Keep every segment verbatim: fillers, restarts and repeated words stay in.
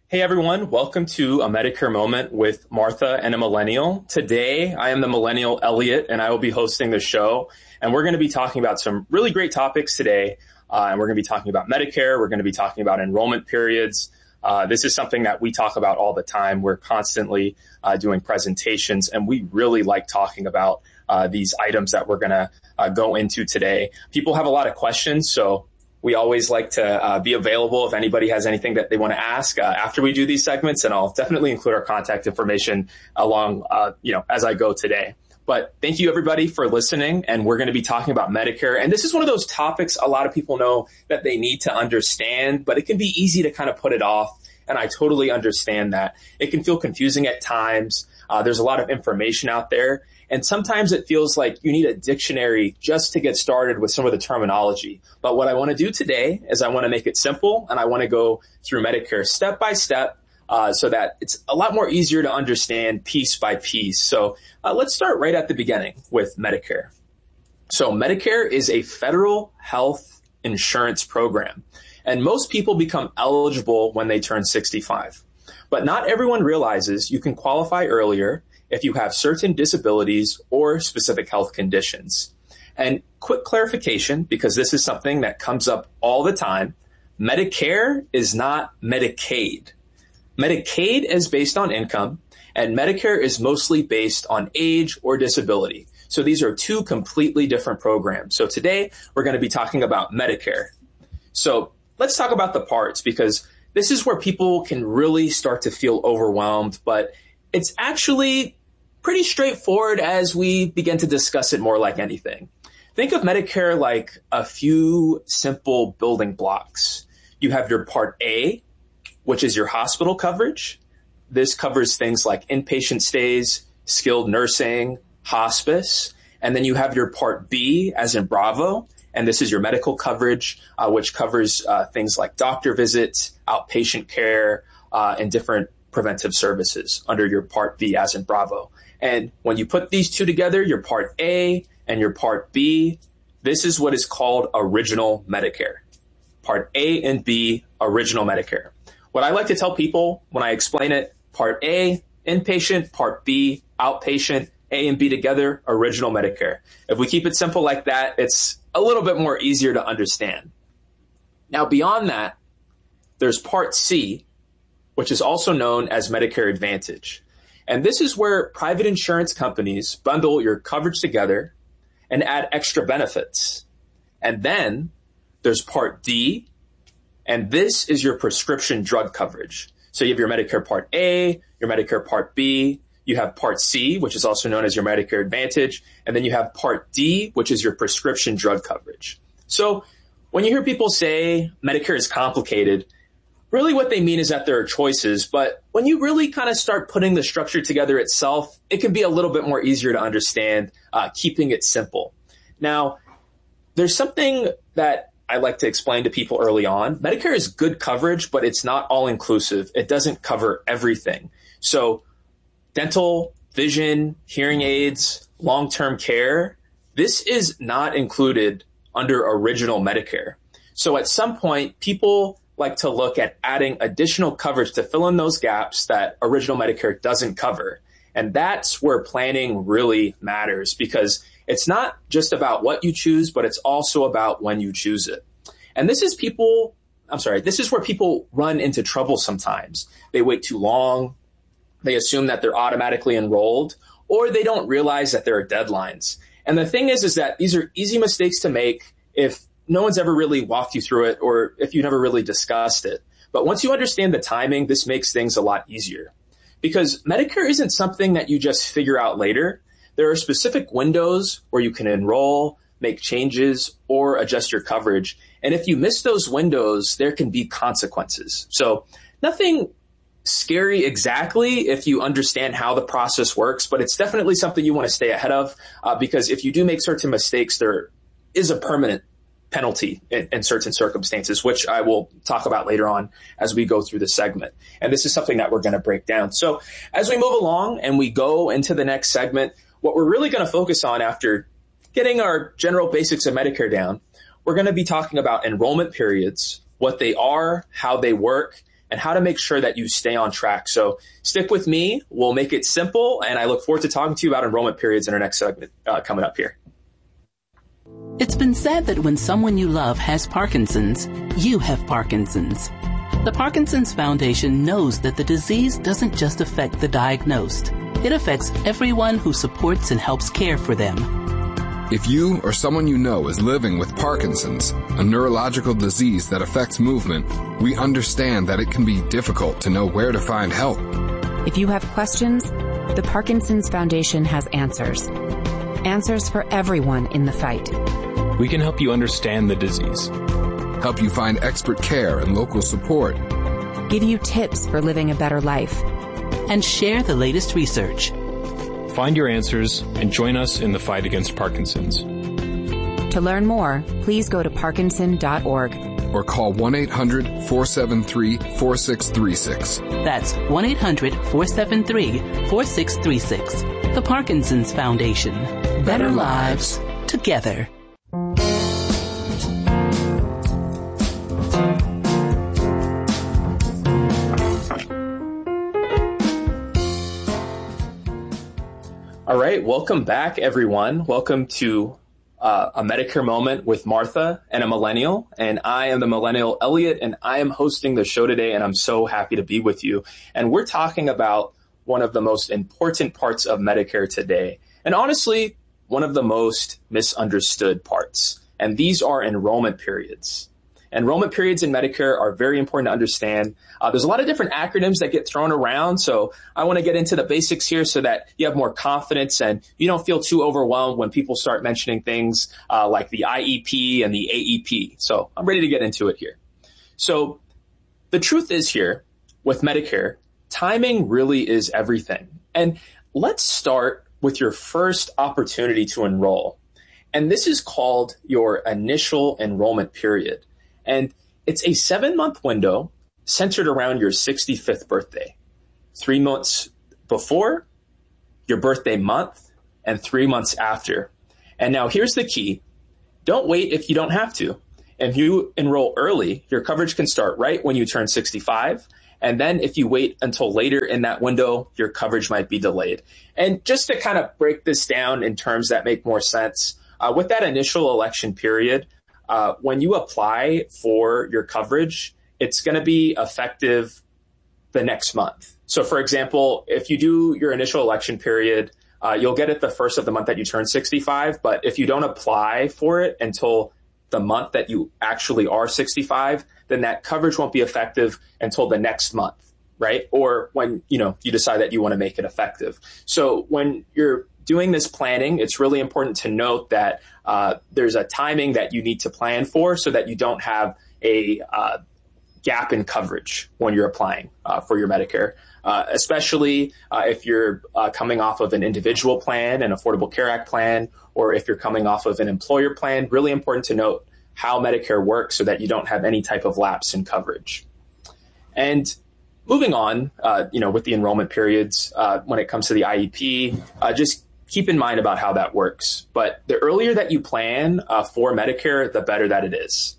Hey everyone, welcome to a Medicare Moment with Martha and a Millennial. Today, I am the Millennial Elliot, and I will be hosting the show. And we're going to be talking about some really great topics today. Uh, and we're going to be talking about Medicare. We're going to be talking about enrollment periods. Uh, this is something that we talk about all the time. We're constantly uh, doing presentations, and we really like talking about uh, these items that we're going to uh, go into today. People have a lot of questions, so we always like to uh, be available if anybody has anything that they want to ask uh, after we do these segments, and I'll definitely include our contact information along, uh, you know, as I go today. But thank you everybody for listening, and we're going to be talking about Medicare. And this is one of those topics a lot of people know that they need to understand, but it can be easy to kind of put it off. And I totally understand that. It can feel confusing at times. Uh, there's a lot of information out there. And sometimes it feels like you need a dictionary just to get started with some of the terminology. But what I want to do today is I want to make it simple, and I want to go through Medicare step by step uh, so that it's a lot more easier to understand piece by piece. So uh, let's start right at the beginning with Medicare. So Medicare is a federal health insurance program, and most people become eligible when they turn sixty-five. But not everyone realizes you can qualify earlier if you have certain disabilities or specific health conditions. And quick clarification, because this is something that comes up all the time, Medicare is not Medicaid. Medicaid is based on income, and Medicare is mostly based on age or disability. So these are two completely different programs. So today we're going to be talking about Medicare. So let's talk about the parts, because this is where people can really start to feel overwhelmed, but it's actually pretty straightforward as we begin to discuss it more like anything. Think of Medicare like a few simple building blocks. You have your Part A, which is your hospital coverage. This covers things like inpatient stays, skilled nursing, hospice. And then you have your Part B, as in Bravo, and this is your medical coverage, uh, which covers uh, things like doctor visits, outpatient care, uh, and different preventive services under your Part B, as in Bravo. And when you put these two together, your Part A and your Part B, this is what is called original Medicare. Part A and B, original Medicare. What I like to tell people when I explain it, Part A, inpatient, Part B, outpatient, A and B together, original Medicare. If we keep it simple like that, it's a little bit more easier to understand. Now, beyond that, there's Part C, which is also known as Medicare Advantage. And this is where private insurance companies bundle your coverage together and add extra benefits. And then there's Part D, and this is your prescription drug coverage. So you have your Medicare Part A, your Medicare Part B, you have Part C, which is also known as your Medicare Advantage, and then you have Part D, which is your prescription drug coverage. So when you hear people say Medicare is complicated, really what they mean is that there are choices, but when you really kind of start putting the structure together itself, it can be a little bit more easier to understand, uh, keeping it simple. Now, there's something that I like to explain to people early on. Medicare is good coverage, but it's not all inclusive. It doesn't cover everything. So dental, vision, hearing aids, long-term care, this is not included under original Medicare. So at some point, people like to look at adding additional coverage to fill in those gaps that original Medicare doesn't cover. And that's where planning really matters, because it's not just about what you choose, but it's also about when you choose it. And this is people, I'm sorry, this is where people run into trouble sometimes. They wait too long. They assume that they're automatically enrolled, or they don't realize that there are deadlines. And the thing is, is that these are easy mistakes to make if no one's ever really walked you through it, or if you never really discussed it. But once you understand the timing, this makes things a lot easier. Because Medicare isn't something that you just figure out later. There are specific windows where you can enroll, make changes, or adjust your coverage. And if you miss those windows, there can be consequences. So nothing scary exactly if you understand how the process works, but it's definitely something you want to stay ahead of, uh, because if you do make certain mistakes, there is a permanent penalty in, in certain circumstances, which I will talk about later on as we go through the segment. And this is something that we're going to break down. So as we move along and we go into the next segment, what we're really going to focus on after getting our general basics of Medicare down, we're going to be talking about enrollment periods, what they are, how they work, and how to make sure that you stay on track. So stick with me. We'll make it simple, and I look forward to talking to you about enrollment periods in our next segment uh, coming up here. It's been said that when someone you love has Parkinson's, you have Parkinson's. The Parkinson's Foundation knows that the disease doesn't just affect the diagnosed. It affects everyone who supports and helps care for them. If you or someone you know is living with Parkinson's, a neurological disease that affects movement, we understand that it can be difficult to know where to find help. If you have questions, the Parkinson's Foundation has answers. Answers for everyone in the fight. We can help you understand the disease, help you find expert care and local support, give you tips for living a better life, and share the latest research. Find your answers and join us in the fight against Parkinson's. To learn more, please go to parkinson dot org or call one eight hundred, four seven three, four six three six. That's one eight hundred, four seven three, four six three six. The Parkinson's Foundation. Better, Better lives together. All right, welcome back, everyone. Welcome to uh, a Medicare Moment with Martha and a Millennial. And I am the Millennial Elliot, and I am hosting the show today, and I'm so happy to be with you. And we're talking about one of the most important parts of Medicare today, and honestly, one of the most misunderstood parts. And these are enrollment periods. Enrollment periods in Medicare are very important to understand. Uh, there's a lot of different acronyms that get thrown around, so I want to get into the basics here so that you have more confidence and you don't feel too overwhelmed when people start mentioning things uh, like the I E P and the A E P. So I'm ready to get into it here. So the truth is here, with Medicare, timing really is everything. And let's start with your first opportunity to enroll. And this is called your initial enrollment period. And it's a seven-month window centered around your sixty-fifth birthday, three months before, your birthday month, and three months after. And now here's the key. Don't wait if you don't have to. If you enroll early, your coverage can start right when you turn sixty-five. And then if you wait until later in that window, your coverage might be delayed. And just to kind of break this down in terms that make more sense, uh, with that initial election period, Uh, when you apply for your coverage, it's going to be effective the next month. So, for example, if you do your initial election period, uh, you'll get it the first of the month that you turn sixty-five. But if you don't apply for it until the month that you actually are sixty-five, then that coverage won't be effective until the next month, right? Or when, you know, you decide that you want to make it effective. So when you're doing this planning, it's really important to note that uh, there's a timing that you need to plan for so that you don't have a uh, gap in coverage when you're applying uh, for your Medicare, uh, especially uh, if you're uh, coming off of an individual plan, an Affordable Care Act plan, or if you're coming off of an employer plan. Really important to note how Medicare works so that you don't have any type of lapse in coverage. And moving on, uh, you know, with the enrollment periods, uh, when it comes to the I E P, uh, just keep in mind about how that works. But the earlier that you plan uh, for Medicare, the better that it is.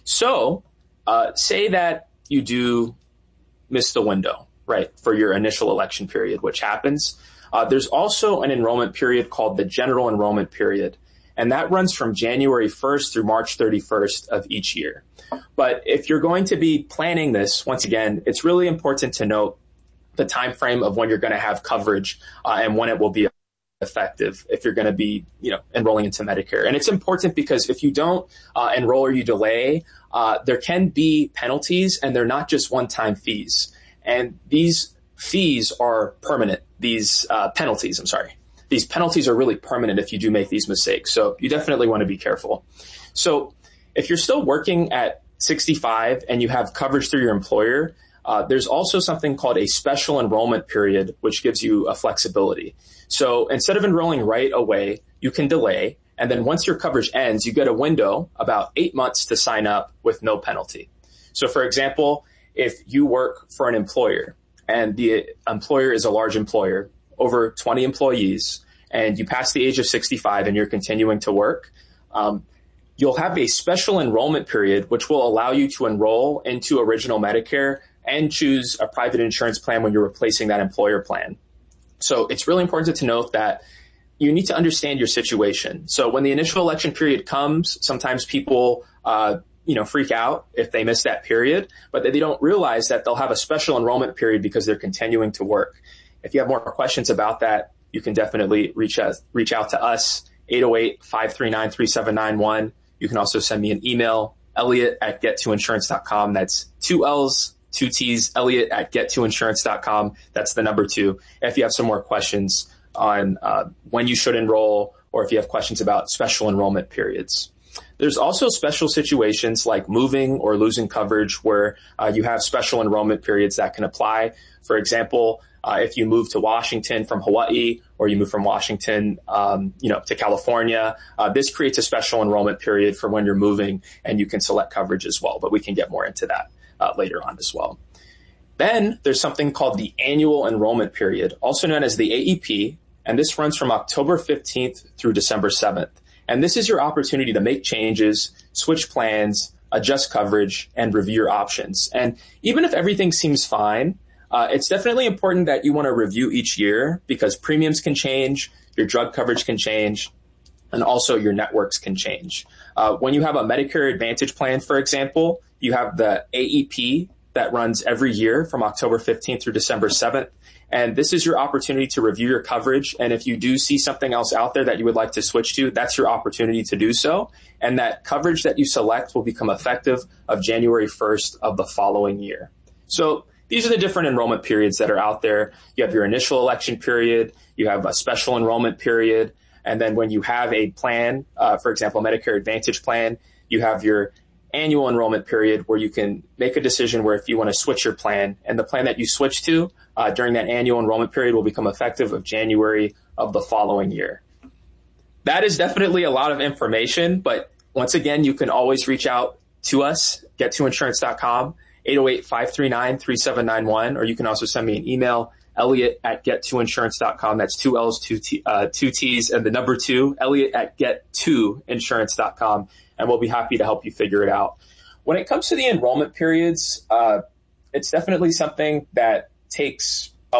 So uh, say that you do miss the window, right, for your initial election period, which happens. Uh, there's also an enrollment period called the general enrollment period, and that runs from January first through March thirty-first of each year. But if you're going to be planning this, once again, it's really important to note the time frame of when you're going to have coverage uh, and when it will be effective if you're going to be, you know, enrolling into Medicare. And it's important because if you don't uh, enroll or you delay, uh, there can be penalties, and they're not just one-time fees. And these fees are permanent. These uh, penalties, I'm sorry. These penalties are really permanent if you do make these mistakes. So you definitely want to be careful. So if you're still working at sixty-five and you have coverage through your employer, uh, there's also something called a special enrollment period, which gives you a flexibility. So instead of enrolling right away, you can delay. And then once your coverage ends, you get a window about eight months to sign up with no penalty. So for example, if you work for an employer and the employer is a large employer, over twenty employees, and you pass the age of sixty-five and you're continuing to work, um, you'll have a special enrollment period, which will allow you to enroll into Original Medicare and choose a private insurance plan when you're replacing that employer plan. So it's really important to note that you need to understand your situation. So when the initial election period comes, sometimes people, uh, you know, freak out if they miss that period, but they don't realize that they'll have a special enrollment period because they're continuing to work. If you have more questions about that, you can definitely reach out, reach out to us, eight oh eight, five three nine, three seven nine one. You can also send me an email, Elliot at get to insurance dot com. That's two L's, two T's, Elliot at get to insurance dot com. That's the number two. If you have some more questions on uh, when you should enroll, or if you have questions about special enrollment periods. There's also special situations like moving or losing coverage where uh, you have special enrollment periods that can apply. For example, uh, if you move to Washington from Hawaii, or you move from Washington, um, you know, to California, uh, this creates a special enrollment period for when you're moving, and you can select coverage as well. But we can get more into that uh, later on as well. Then there's something called the annual enrollment period, also known as the A E P, and this runs from October fifteenth through December seventh. And this is your opportunity to make changes, switch plans, adjust coverage, and review your options. And even if everything seems fine, uh, it's definitely important that you want to review each year, because premiums can change, your drug coverage can change, and also your networks can change. Uh, when you have a Medicare Advantage plan, for example, you have the A E P that runs every year from October fifteenth through December seventh. And this is your opportunity to review your coverage. And if you do see something else out there that you would like to switch to, that's your opportunity to do so. And that coverage that you select will become effective of January first of the following year. So these are the different enrollment periods that are out there. You have your initial election period, you have a special enrollment period, and then when you have a plan, uh, for example, Medicare Advantage plan, you have your annual enrollment period where you can make a decision where if you want to switch your plan, and the plan that you switch to uh, during that annual enrollment period will become effective of January of the following year. That is definitely a lot of information, but once again, you can always reach out to us, get to insurance dot com, eight oh eight, five three nine, three seven nine one, or you can also send me an email, Elliot at get to insurance dot com. That's two L's, two, T, uh, two T's, and the number two, Elliot at get to insurance dot com. And we'll be happy to help you figure it out. When it comes to the enrollment periods, uh, it's definitely something that takes